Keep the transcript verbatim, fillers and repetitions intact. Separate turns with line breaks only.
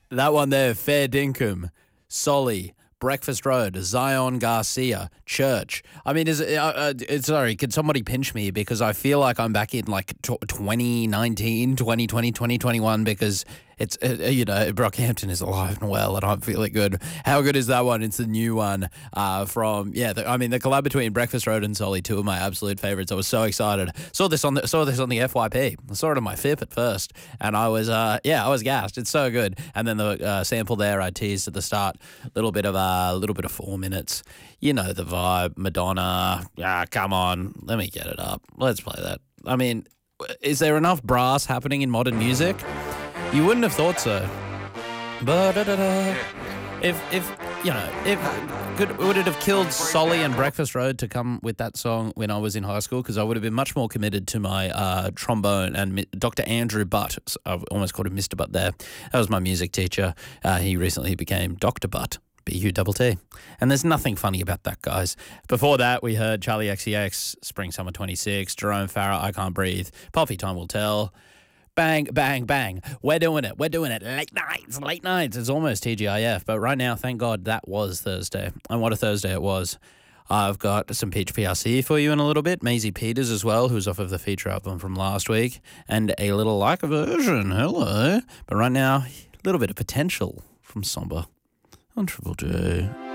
That one there, Fair Dinkum, Solly, Breakfast Road, Zion Garcia, Church. I mean, is it, uh, uh, sorry, could somebody pinch me because I feel like I'm back in like twenty nineteen, twenty twenty, twenty twenty-one because it's, uh, you know, Brockhampton is alive and well and I'm feeling good. How good is that one? It's the new one uh, from, yeah, the, I mean, the collab between Breakfast Road and Solly, two of my absolute favourites. I was so excited. Saw this on the, saw this on the F Y P. I saw it on my F I P at first and I was, uh, yeah, I was gassed. It's so good. And then the uh, sample there I teased at the start, a little bit of a uh, little bit of four minutes. You know the vibe, Madonna. Ah, come on, let me get it up. Let's play that. I mean, is there enough brass happening in modern music? You wouldn't have thought so. Ba-da-da-da. If, if you know, if could would it have killed Solly and Breakfast Road to come with that song when I was in high school? Because I would have been much more committed to my uh, trombone and Doctor Andrew Butt. I've almost called him Mister Butt there. That was my music teacher. Uh, he recently became Doctor Butt. B U T T. And there's nothing funny about that, guys. Before that, we heard Charlie X C X, Spring Summer twenty-six, Jerome Farrah, I Can't Breathe, Puffy Time Will Tell. Bang, bang, bang. We're doing it. We're doing it. Late nights, late nights. It's almost T G I F. But right now, thank God that was Thursday. And what a Thursday it was. I've got some Peach P R C for you in a little bit. Maisie Peters as well, who's off of the feature album from last week. And a little like version. Hello. But right now, a little bit of potential from Somber on Triple J.